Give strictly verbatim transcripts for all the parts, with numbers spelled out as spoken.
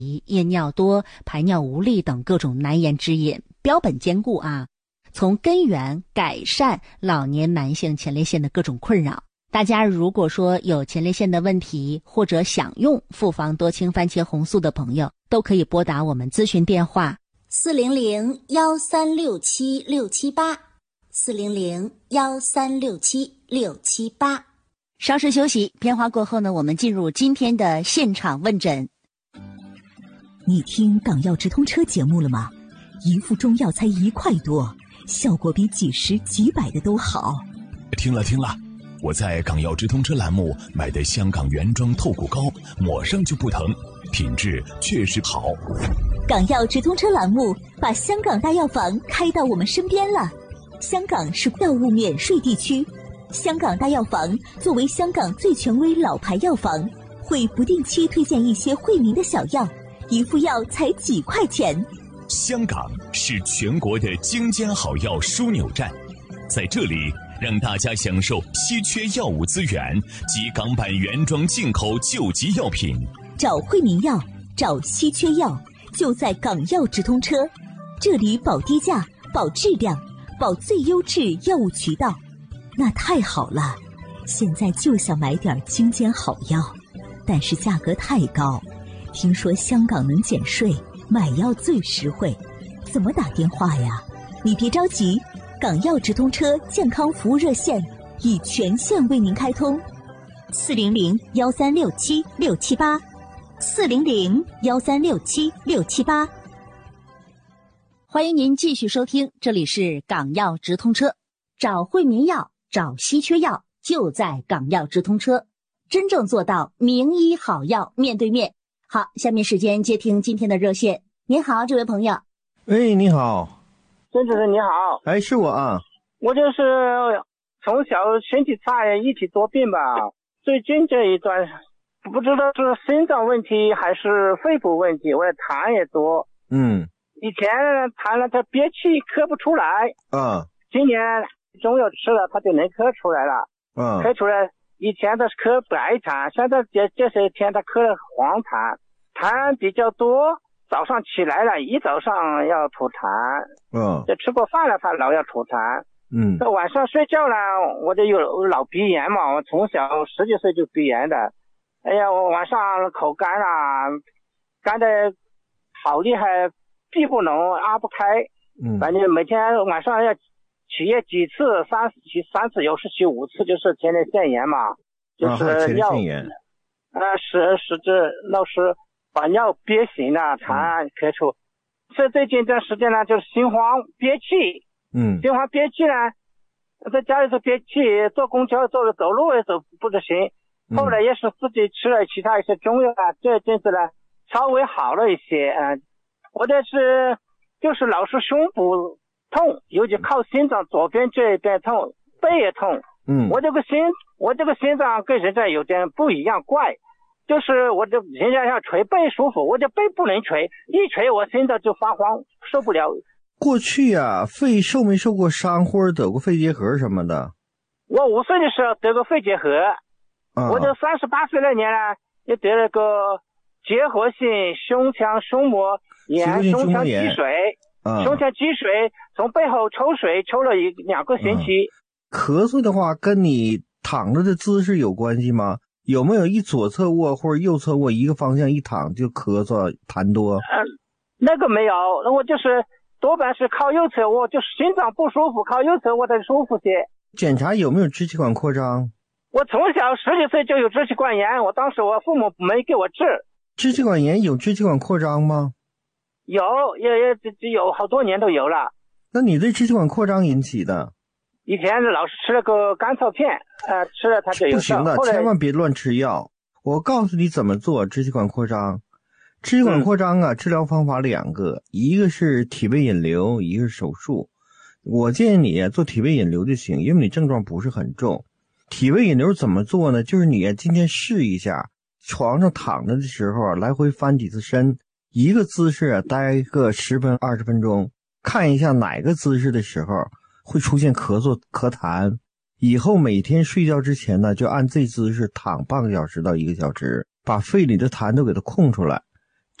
夜尿多、排尿无力等各种难言之隐，标本兼顾啊，从根源改善老年男性前列腺的各种困扰。大家如果说有前列腺的问题，或者想用复方多氢番茄红素的朋友，都可以拨打我们咨询电话四零零幺三六七六七八，四零零幺三六七六七八。 稍事休息，片花过后呢，我们进入今天的现场问诊。 你听港药直通车节目了吗？一副中药才一块多，效果比几十几百的都好。 听了听了，我在港药直通车栏目买的香港原装透骨膏，抹上就不疼，品质确实好。 港药直通车栏目把香港大药房开到我们身边了。香港是药物免税地区，香港大药房作为香港最权威老牌药房，会不定期推荐一些惠民的小药，一副药才几块钱。 香港是全国的精尖好药枢纽站，在这里让大家享受稀缺药物资源及港版原装进口救急药品。 找惠民药，找稀缺药，就在港药直通车。这里保低价，保质量，保最优质药物渠道。那太好了，现在就想买点精尖好药，但是价格太高。听说香港能减税，买药最实惠，怎么打电话呀？你别着急，港药直通车健康服务热线已全线为您开通，四零零幺三六七六七八，四零零幺三六七六七八。 欢迎您继续收听，这里是港药直通车，找惠民药，找稀缺药，就在港药直通车，真正做到名医好药面对面。好，下面时间接听今天的热线。您好，这位朋友。 喂，你好。 孙主任你好。 哎，是我啊。 我就是从小身体差，一体多病吧。最近这一段不知道是心脏问题还是肺部问题，我痰也多。 嗯。 以前痰了它憋气咳不出来。 啊。 今年中药吃了它就能咳出来了。 嗯。 咳出来。以前的是咳白痰，现在这这些天他咳了黄痰，痰比较多，早上起来了一早上要吐痰。 嗯。 这吃过饭了他老要吐痰。 嗯。 这晚上睡觉呢，我就有老鼻炎嘛，我从小十几岁就鼻炎的。哎呀，我晚上口干啊，干的好厉害，闭不拢，拉不开。 嗯。 反正每天晚上要起夜几次，三次起三次，有时起五次，就是前列腺炎嘛，就是尿，呃，使使这老是把尿憋醒了，痰咳出。这最近这时间呢，就是心慌憋气， 嗯， 心慌憋气呢，在家里头憋气，坐公交走走路也走不得行。后来也是自己吃了其他一些中药啊，这阵子呢稍微好了一些。嗯、呃，我这是就是老是胸部痛，尤其靠心脏左边这一边痛，背也痛。 嗯， 我这个心，我这个心脏跟人家有点不一样，怪，就是我这人家要捶背舒服，我这背不能捶，一捶我心脏就发慌，受不了。 过去啊，肺受没受过伤，或者得过肺结核什么的？ 我五岁的时候得过肺结核， 啊、 我这三十八岁那年呢，也得了个结核性胸腔胸膜炎、胸腔积水。 啊、 胸腔积水，从背后抽水抽了一两个星期、 啊。咳嗽的话跟你躺着的姿势有关系吗？有没有一左侧卧或者右侧卧一个方向一躺就咳嗽痰多？ 嗯、呃，那个没有，我就是多半是靠右侧卧，就是心脏不舒服，靠右侧卧才舒服些。 检查有没有支气管扩张？ 我从小十几岁就有支气管炎，我当时我父母没给我治。 支气管炎有支气管扩张吗？ 有，也也有好多年都有了。 那你对支气管扩张引起的？ 以前老是吃了个甘草片，呃，吃了它就有。 不行的，千万别乱吃药。我告诉你怎么做支气管扩张。支气管扩张啊，嗯、治疗方法两个，一个是体位引流，一个是手术。我建议你做体位引流就行，因为你症状不是很重。体位引流怎么做呢？就是你今天试一下，床上躺着的时候来回翻几次身。一个姿势啊，待个十分二十分钟，看一下哪个姿势的时候会出现咳嗽咳痰。以后每天睡觉之前呢，就按这姿势躺半个小时到一个小时，把肺里的痰都给它空出来。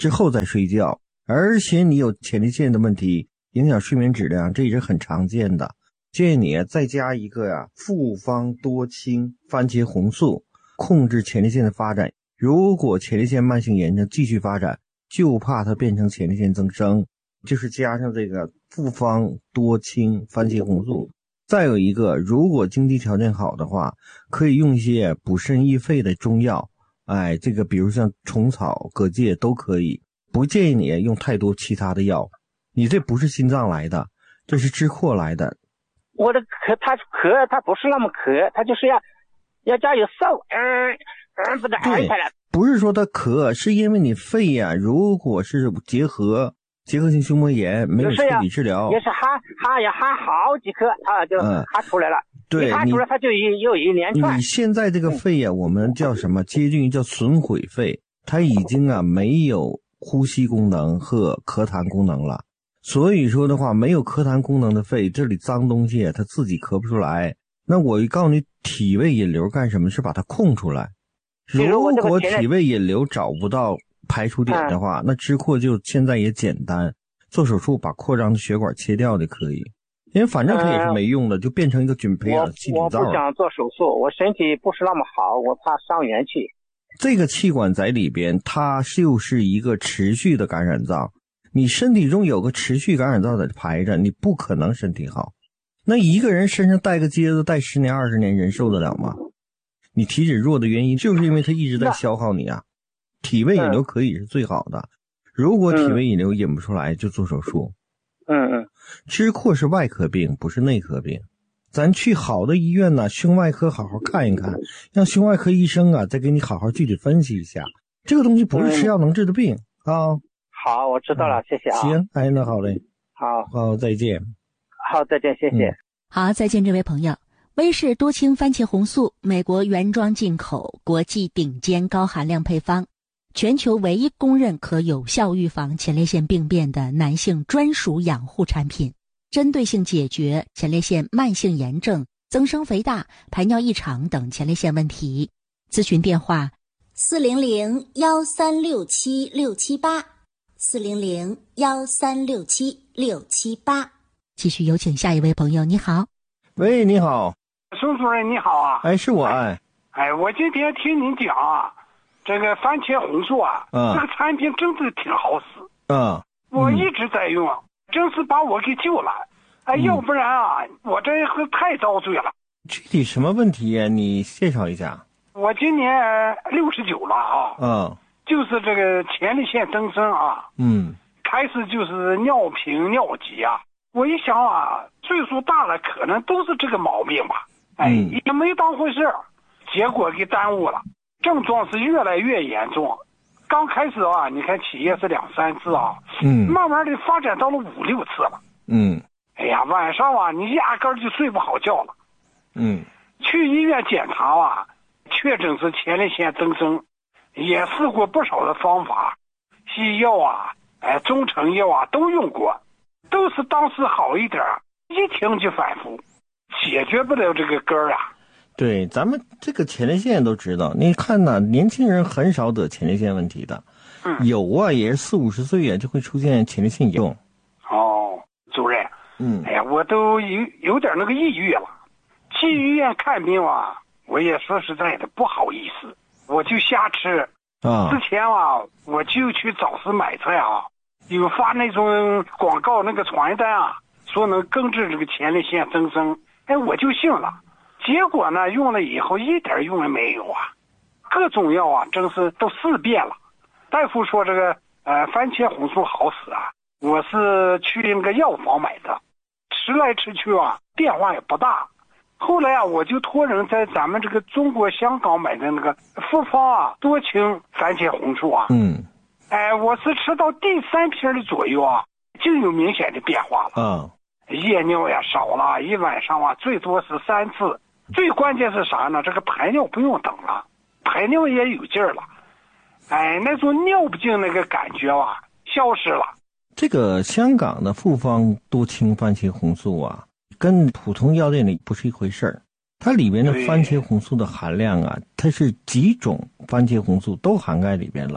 之后再睡觉，而且你有前列腺的问题，影响睡眠质量，这也是很常见的。建议你再加一个呀、啊，复方多氢番茄红素，控制前列腺的发展。如果前列腺慢性炎症继续发展，就怕它变成前列腺增生，就是加上这个复方多氢番茄红素。再有一个，如果经济条件好的话，可以用一些补肾益肺的中药，哎，这个比如像虫草、蛤蚧都可以，不建议你用太多其他的药。你这不是心脏来的，这是支扩来的。 我的咳，它咳，它不是那么咳，它就是要要加有瘦，嗯嗯，不得喊起来。 不是说它咳，是因为你肺呀、啊，如果是结核、结核性胸膜炎没有彻底治疗， 也是哈哈呀哈好几颗，它就哈出来了。嗯、 对， 一哈出来它就一又一连串。 你现在这个肺呀、啊，我们叫什么？接近于叫损毁肺，它已经啊没有呼吸功能和咳痰功能了。所以说的话，没有咳痰功能的肺，这里脏东西它自己咳不出来。那我告诉你，体位引流干什么？是把它控出来。如果体位引流找不到排除点的话，嗯、那支扩就现在也简单，做手术把扩张的血管切掉就可以。因为反正它也是没用的，嗯、就变成一个菌培养的气体灶了。 我不想做手术，我身体不是那么好，我怕伤元气。 这个气管在里边，它就是一个持续的感染灶。你身体中有个持续感染灶在排着，你不可能身体好。那一个人身上带个疖子带十年二十年，人受得了吗？你体质弱的原因就是因为它一直在消耗你啊。体位引流可以是最好的，如果体位引流引不出来，就做手术。 嗯嗯， 支扩是外科病，不是内科病。咱去好的医院呢，胸外科好好看一看，让胸外科医生啊再给你好好具体分析一下。这个东西不是吃药能治的病、嗯、啊。 好，我知道了，谢谢啊。 行，哎，那好嘞。 好， 好，再见。 好，再见，谢谢。 嗯、好，再见，这位朋友。威士多氢番茄红素，美国原装进口，国际顶尖高含量配方，全球唯一公认可有效预防前列腺病变的男性专属养护产品，针对性解决前列腺慢性炎症、增生肥大、排尿异常等前列腺问题。咨询电话： 四零零幺三六七六七八，四零零幺三六七六七八。 继续有请下一位朋友，你好。 喂，你好。 孙主任你好啊。 哎，是我哎。 哎，我今天听您讲啊，这个番茄红素啊，嗯、这个产品真的挺好使。 嗯。 我一直在用，真是把我给救了。哎，嗯、要不然啊，我这是太遭罪了。 具体什么问题呀？你介绍一下。 我今年六十九了啊。 嗯。 就是这个前列腺增生啊。 嗯。 开始就是尿频尿急啊。我一想啊，岁数大了，可能都是这个毛病吧。哎， 嗯、 也没当回事，结果给耽误了，症状是越来越严重。刚开始啊，你看起夜是两三次啊， 嗯， 慢慢的发展到了五六次了。 嗯， 哎呀，晚上啊，你压根就睡不好觉了。 嗯， 去医院检查啊，确诊是前列腺增生，也试过不少的方法，西药啊，哎，中成药啊都用过。都是当时好一点，一听就反复，解决不了这个根儿啊。 对，咱们这个前列腺都知道，你看呢，年轻人很少得前列腺问题的， 嗯， 有啊，也是四五十岁啊就会出现前列腺炎症。 哦，主任， 嗯， 哎呀，我都有有点那个抑郁了，去医院看病啊，我也说实在的不好意思，我就瞎吃啊。 之前啊，我就去早市买菜啊。有发那种广告那个传单啊，说能根治这个前列腺增生，哎，我就信了。结果呢，用了以后一点用也没有啊，各种药啊，真是都试遍了。大夫说这个呃番茄红素好使啊，我是去那个药房买的，吃来吃去啊，变化也不大。后来啊，我就托人在咱们这个中国香港买的那个复方啊多氢番茄红素啊， 嗯。 哎，我是吃到第三瓶的左右啊，就有明显的变化了。 嗯， 夜尿也少了，一晚上啊最多是三次。最关键是啥呢？这个排尿不用等了，排尿也有劲儿了。哎，那种尿不尽那个感觉啊，消失了。 这个香港的复方多氢番茄红素啊，跟普通药店里不是一回事儿。它里面的番茄红素的含量啊，它是几种番茄红素都涵盖里边了。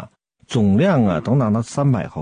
总量啊，能达到三百毫